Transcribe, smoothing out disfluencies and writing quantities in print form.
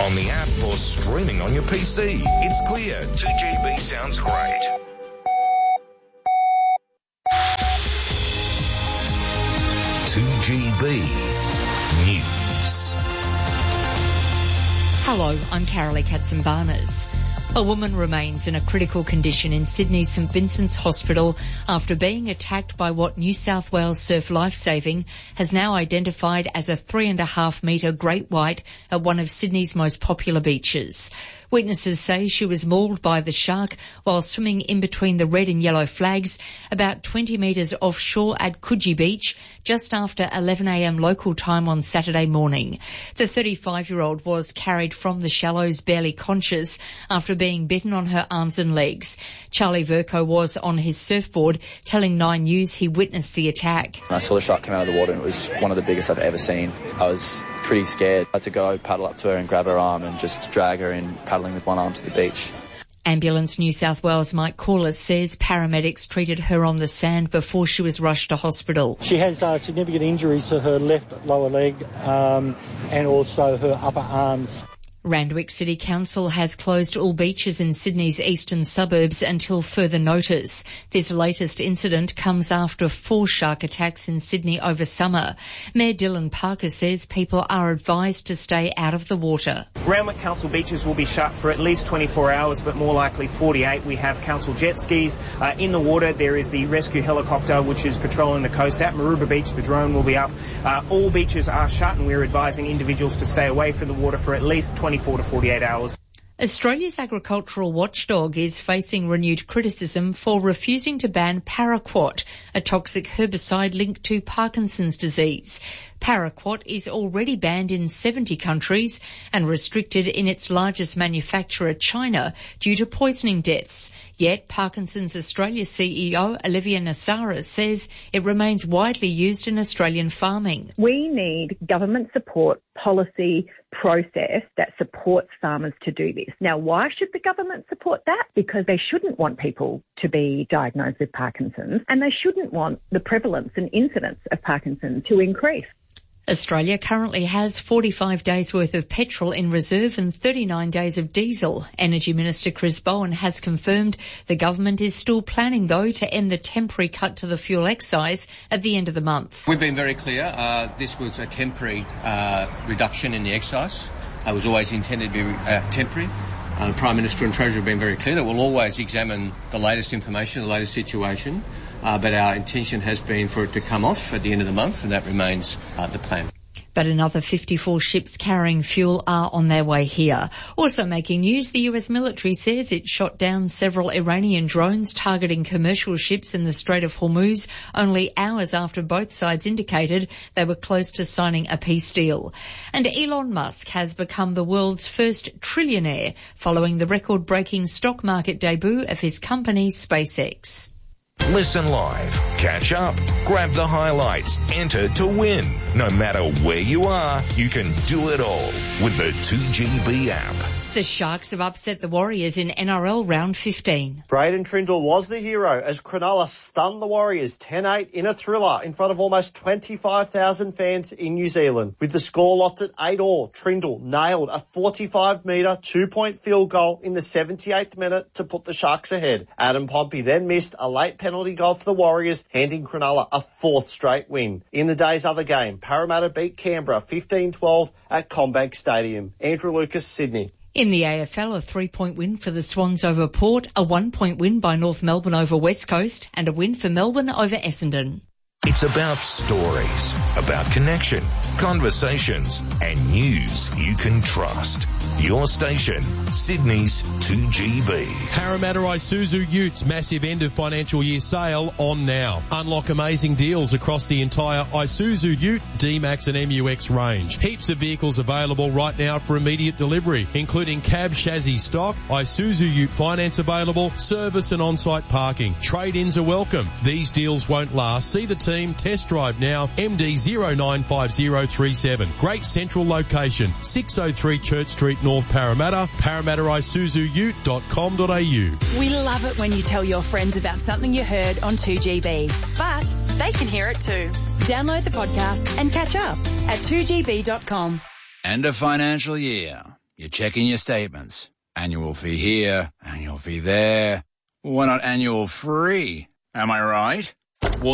on the app or streaming on your PC. It's clear. 2GB sounds great. News. Hello, I'm Carolee Katsimbarnas. A woman remains in a critical condition in Sydney's St Vincent's Hospital after being attacked by what New South Wales Surf Lifesaving has now identified as a 3.5 metre great white at one of Sydney's most popular beaches. Witnesses say she was mauled by the shark while swimming in between the red and yellow flags about 20 metres offshore at Coogee Beach just after 11am local time on Saturday morning. The 35-year-old was carried from the shallows barely conscious after being bitten on her arms and legs. Charlie Verco was on his surfboard telling 9 News he witnessed the attack. I saw the shark come out of the water and it was one of the biggest I've ever seen. I was pretty scared. I had to go paddle up to her and grab her arm and just drag her in, paddling with one arm to the beach. Ambulance New South Wales Mike Corliss says paramedics treated her on the sand before she was rushed to hospital. She has significant injuries to her left lower leg and also her upper arms. Randwick City Council has closed all beaches in Sydney's eastern suburbs until further notice. This latest incident comes after 4 shark attacks in Sydney over summer. Mayor Dylan Parker says people are advised to stay out of the water. Randwick Council beaches will be shut for at least 24 hours, but more likely 48. We have council jet skis in the water. There is the rescue helicopter which is patrolling the coast. At Maroubra Beach, the drone will be up. All beaches are shut and we're advising individuals to stay away from the water for at least 24 to 48 hours. Australia's agricultural watchdog is facing renewed criticism for refusing to ban paraquat, a toxic herbicide linked to Parkinson's disease. Paraquat is already banned in 70 countries and restricted in its largest manufacturer, China, due to poisoning deaths. Yet Parkinson's Australia CEO Olivia Nassara says it remains widely used in Australian farming. We need government support, policy, process that supports farmers to do this. Now, why should the government support that? Because they shouldn't want people to be diagnosed with Parkinson's and they shouldn't want the prevalence and incidence of Parkinson's to increase. Australia currently has 45 days worth of petrol in reserve and 39 days of diesel. Energy Minister Chris Bowen has confirmed the government is still planning, though, to end the temporary cut to the fuel excise at the end of the month. We've been very clear. This was a temporary reduction in the excise. It was always intended to be temporary. The Prime Minister and Treasurer have been very clear that we'll always examine the latest information, the latest situation, but our intention has been for it to come off at the end of the month, and that remains the plan. But another 54 ships carrying fuel are on their way here. Also making news, the US military says it shot down several Iranian drones targeting commercial ships in the Strait of Hormuz only hours after both sides indicated they were close to signing a peace deal. And Elon Musk has become the world's first trillionaire following the record-breaking stock market debut of his company SpaceX. Listen live, catch up, grab the highlights, enter to win. No matter where you are, you can do it all with the 2GB app. The Sharks have upset the Warriors in NRL Round 15. Braden Trindle was the hero as Cronulla stunned the Warriors 10-8 in a thriller in front of almost 25,000 fans in New Zealand. With the score locked at 8-all, Trindle nailed a 45-metre, 2-point field goal in the 78th minute to put the Sharks ahead. Adam Pompey then missed a late penalty goal for the Warriors, handing Cronulla a 4th straight win. In the day's other game, Parramatta beat Canberra 15-12 at CommBank Stadium. Andrew Lucas, Sydney. In the AFL, a 3-point win for the Swans over Port, a 1-point win by North Melbourne over West Coast, and a win for Melbourne over Essendon. It's about stories, about connection, conversations, and news you can trust. Your station, Sydney's 2GB. Parramatta Isuzu Utes massive end of financial year sale on now. Unlock amazing deals across the entire Isuzu Ute, D-Max and MUX range. Heaps of vehicles available right now for immediate delivery, including cab chassis stock, Isuzu Ute finance available, service and on-site parking. Trade-ins are welcome. These deals won't last. See the team, test drive now, MD095037. Great central location, 603 Church Street, North Parramatta, parramattaisuzuute.com.au. We love it when you tell your friends about something you heard on 2GB, but they can hear it too. Download the podcast and catch up at 2gb.com. End of financial year. You're checking your statements. Annual fee here, annual fee there. Why not annual free? Am I right?